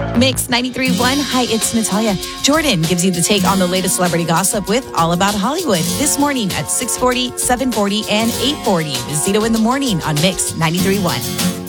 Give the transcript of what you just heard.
Mix 93.1. Hi, it's Natalia. Jordan gives you the take on the latest celebrity gossip with All About Hollywood this morning at 6:40, 7:40, and 8:40 with Zito in the morning on Mix 93.1.